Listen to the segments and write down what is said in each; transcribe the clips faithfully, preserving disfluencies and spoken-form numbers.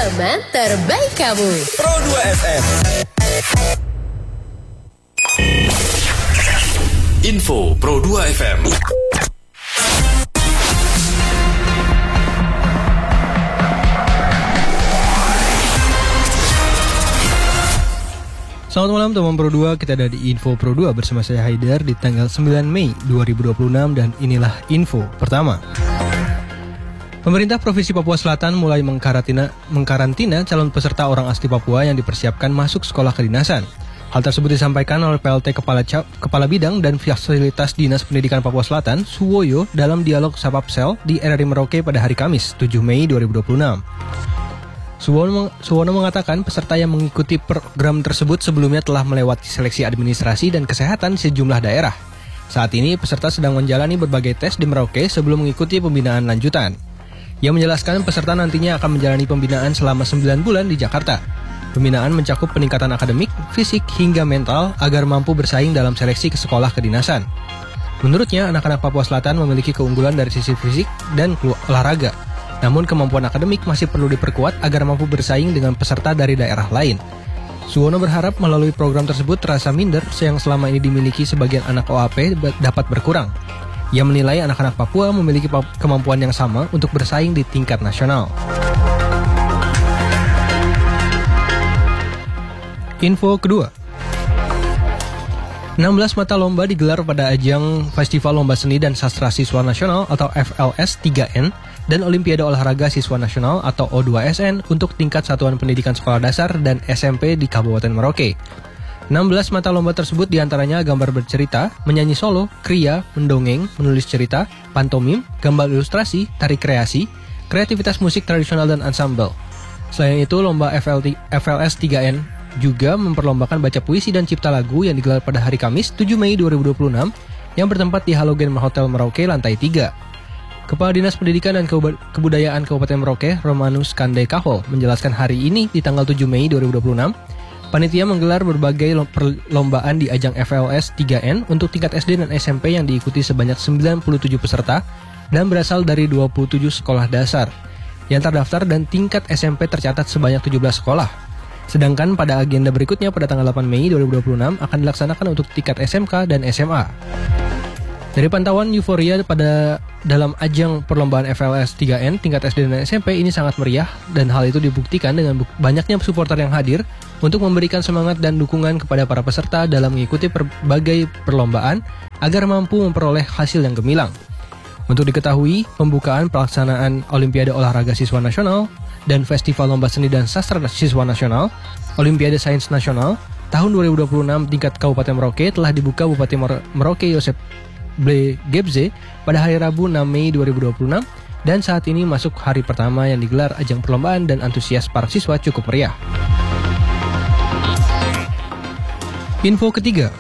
teman terbaik kamu. Pro dua F M. Info Pro dua F M. Selamat malam teman Pro dua, kita ada di Info Pro dua bersama saya Haidar di tanggal sembilan Mei dua ribu dua puluh enam dan inilah info pertama. Pemerintah Provinsi Papua Selatan mulai mengkarantina, mengkarantina calon peserta orang asli Papua yang dipersiapkan masuk sekolah kedinasan. Hal tersebut disampaikan oleh P L T Kepala, Kepala Bidang dan Fasilitas Dinas Pendidikan Papua Selatan, Suwoyo, dalam dialog Sapapsel di R R I Merauke pada hari Kamis, tujuh Mei dua ribu dua puluh enam. Suwono mengatakan peserta yang mengikuti program tersebut sebelumnya telah melewati seleksi administrasi dan kesehatan sejumlah daerah. Saat ini peserta sedang menjalani berbagai tes di Merauke sebelum mengikuti pembinaan lanjutan. Ia menjelaskan peserta nantinya akan menjalani pembinaan selama sembilan bulan di Jakarta. Pembinaan mencakup peningkatan akademik, fisik, hingga mental agar mampu bersaing dalam seleksi ke sekolah kedinasan. Menurutnya, anak-anak Papua Selatan memiliki keunggulan dari sisi fisik dan olahraga. Namun kemampuan akademik masih perlu diperkuat agar mampu bersaing dengan peserta dari daerah lain. Suwono berharap melalui program tersebut rasa minder yang selama ini dimiliki sebagian anak O A P dapat berkurang. Ia menilai anak-anak Papua memiliki kemampuan yang sama untuk bersaing di tingkat nasional. Info kedua. enam belas mata lomba digelar pada ajang Festival Lomba Seni dan Sastra Siswa Nasional atau F L S tiga N dan Olimpiade Olahraga Siswa Nasional atau O dua S N untuk tingkat satuan pendidikan sekolah dasar dan S M P di Kabupaten Merauke. enam belas mata lomba tersebut diantaranya gambar bercerita, menyanyi solo, kriya, mendongeng, menulis cerita, pantomim, gambar ilustrasi, tari kreasi, kreativitas musik tradisional dan ensemble. Selain itu, lomba F L S tiga N juga memperlombakan baca puisi dan cipta lagu yang digelar pada hari Kamis, tujuh Mei dua ribu dua puluh enam yang bertempat di Halogen Hotel Merauke lantai tiga. Kepala Dinas Pendidikan dan Kebudayaan Kabupaten Merauke, Romanus Kande Kahol, menjelaskan hari ini di tanggal tujuh Mei dua ribu dua puluh enam, panitia menggelar berbagai perlombaan di ajang F L S tiga N untuk tingkat S D dan S M P yang diikuti sebanyak sembilan puluh tujuh peserta dan berasal dari dua puluh tujuh sekolah dasar. Yang terdaftar dan tingkat S M P tercatat sebanyak tujuh belas sekolah. Sedangkan pada agenda berikutnya pada tanggal delapan Mei dua ribu dua puluh enam akan dilaksanakan untuk tingkat S M K dan S M A. Dari pantauan euforia pada dalam ajang perlombaan F L S tiga N tingkat S D dan S M P ini sangat meriah dan hal itu dibuktikan dengan banyaknya supporter yang hadir untuk memberikan semangat dan dukungan kepada para peserta dalam mengikuti berbagai perlombaan agar mampu memperoleh hasil yang gemilang. Untuk diketahui, pembukaan pelaksanaan Olimpiade Olahraga Siswa Nasional dan Festival Lomba Seni dan Sastra Siswa Nasional, Olimpiade Sains Nasional, tahun dua ribu dua puluh enam tingkat Kabupaten Merauke telah dibuka Bupati Merauke Yosep B. Gebze pada hari Rabu enam Mei dua ribu dua puluh enam dan saat ini masuk hari pertama yang digelar ajang perlombaan dan antusias para siswa cukup meriah. Info ketiga.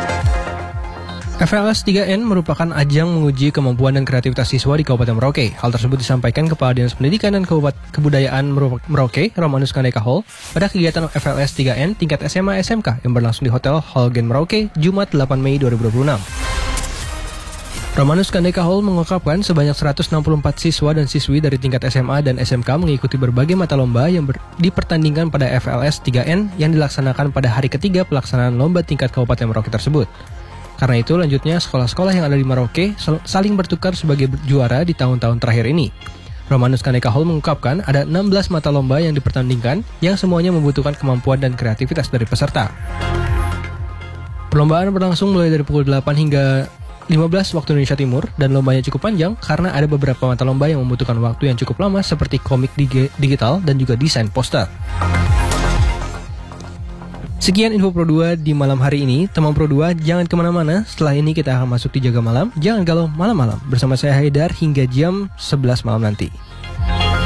F L S tiga N merupakan ajang menguji kemampuan dan kreativitas siswa di Kabupaten Merauke. Hal tersebut disampaikan Kepala Dinas Pendidikan dan Kebudayaan Merauke, Romanus Kande Kahol, pada kegiatan F L S tiga N tingkat S M A S M K yang berlangsung di Hotel Halogen Merauke, Jumat delapan Mei dua ribu dua puluh enam. Romanus Kande Kahol mengungkapkan sebanyak seratus enam puluh empat siswa dan siswi dari tingkat S M A dan S M K mengikuti berbagai mata lomba yang ber- dipertandingkan pada F L S tiga N yang dilaksanakan pada hari ketiga pelaksanaan lomba tingkat Kabupaten Merauke tersebut. Karena itu, lanjutnya sekolah-sekolah yang ada di Merauke saling bertukar sebagai juara di tahun-tahun terakhir ini. Romanus Kande Kahol mengungkapkan ada enam belas mata lomba yang dipertandingkan yang semuanya membutuhkan kemampuan dan kreativitas dari peserta. Perlombaan berlangsung mulai dari pukul delapan hingga lima belas waktu Indonesia Timur dan lombanya cukup panjang karena ada beberapa mata lomba yang membutuhkan waktu yang cukup lama seperti komik dig- digital dan juga desain poster. Sekian info Pro dua di malam hari ini. Teman Pro dua, jangan kemana-mana. Setelah ini kita akan masuk di Jaga Malam. Jangan galau malam-malam. Bersama saya Haidar hingga jam sebelas malam nanti.